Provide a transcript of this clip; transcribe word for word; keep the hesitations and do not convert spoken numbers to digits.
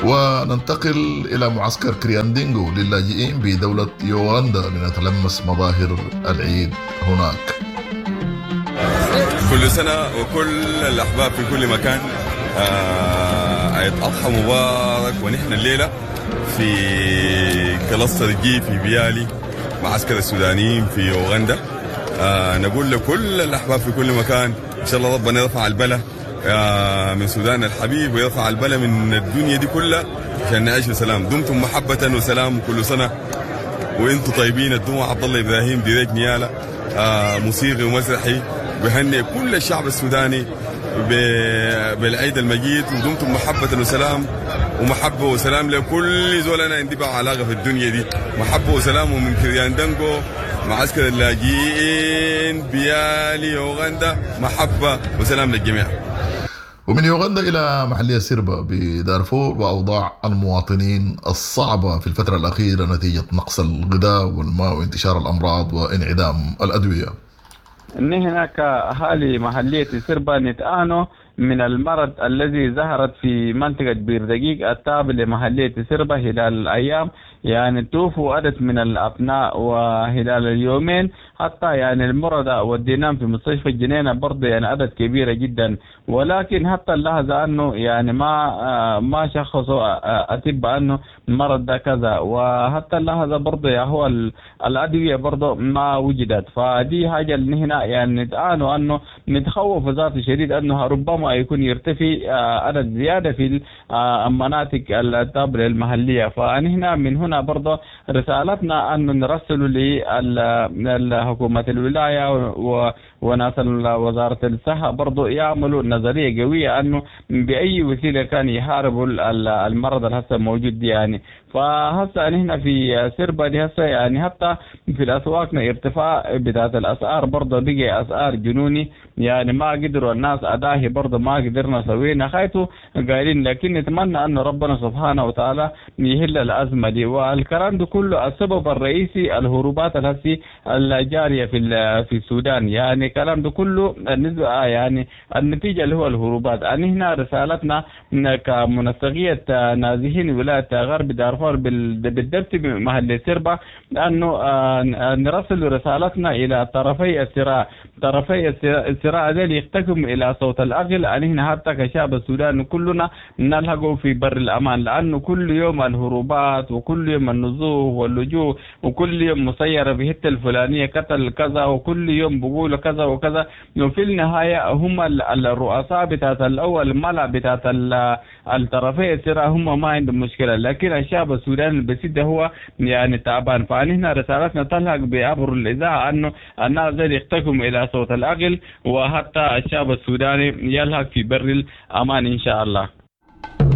وننتقل إلى معسكر كرياندينغو للاجئين بدولة يوغندا لنتلمس مظاهر العيد هناك. كل سنة وكل الأحباب في كل مكان عيد أضحى مبارك. ونحن الليلة في كلاستر جي في بيالي معسكر السودانيين في يوغندا. آه نقول لكل الأحباب في كل مكان إن شاء الله ربنا يرفع البلاء آه من سودان الحبيب ويرفع البلاء من الدنيا دي كلها عشان نعيش بسلام. دمتم محبة وسلام كل سنة وانتم طيبين. الدموع عبد الله إبراهيم ديريك نيالا آه موسيقي ومسرحي بهنئ كل الشعب السوداني بالعيد المجيد. ودمتم محبة وسلام ومحبة وسلام لكل زولنا عندي بقى علاقة في الدنيا دي. محبة وسلام من كرياندينغو معسكر اللاجئين بيالي يوغندا. محبة وسلام للجميع. ومن يوغندا إلى محلية سيربا بدارفور وأوضاع المواطنين الصعبة في الفترة الأخيرة نتيجة نقص الغذاء والماء وانتشار الأمراض وانعدام الأدوية. نحن كأهالي محلية سيربا نتعانوا من المرض الذي ظهرت في منطقة بير دقيق التابع لمحلية سيربا خلال الأيام. يعني توفوا عدد من الأبناء وخلال اليومين حتى يعني المرضى وديناهم في مستشفى الجنينة برضه يعني عدد كبيرة جدا. ولكن حتى اللحظة أنه يعني ما ما شخصوا أطباء أنه المرض ده كذا. وحتى اللحظة برضه يا هو الأدوية برضه ما وجدت. فدي حاجة اللي هنا يعني نتعانوا أنه نتخوف ذات شديد أنه ربما يكون يرتفي عدد زيادة في المناطق التابعة المحلية. فنحن من هنا برضه رسالتنا أن نرسل لحكومة الولاية وناس وزارة الصحة برضه يعملوا نظرية قوية أنه بأي وسيلة كان يحاربوا المرض الهسه موجود يعني. فهسه نحن في سيربا دي هسه يعني حتى في الأسواق ارتفاع بتاعت الأسعار برضه بقي أسعار جنوني. يعني ما قدروا الناس أداه برضه ما قدرنا سوينا خايتوا قايلين. لكن نتمنى أن ربنا سبحانه وتعالى يهل الأزمة دي. والكلام ده كله السبب الرئيسي الهروبات الهسي الجارية في في السودان. يعني الكلام ده كله النسبة يعني النتيجة اللي هو الهروبات. يعني هنا رسالتنا كمنسقية نازحين ولاية غرب دارفور بالضبط بمحل سيربا أنه نرسل رسالتنا إلى طرفي الصراع. طرفي الصراع ذلك يحتكم إلى صوت الأقل. يعني هنا حتى كشعب السودان كلنا نلحقوا في بر الأمان. لأنه كل يوم الهروبات وكل يوم النزوح واللجوء وكل يوم مسيرة في حتة الفلانية قتل كذا وكل يوم بقول كذا وكذا. وفي النهاية هم الرؤساء بتاعت الأول الملأ بتاعت الطرفي الصراع هم ما عندهم مشكلة. لكن الشعب السوداني البسيط هو يعني تعبان. فنحن رسالتنا تلحق بعبر الإذاعة أنه الناس ذلك يحتكم إلى صوت الأقل وحتى الشعب السوداني يلحق في بر الأمان إن شاء الله.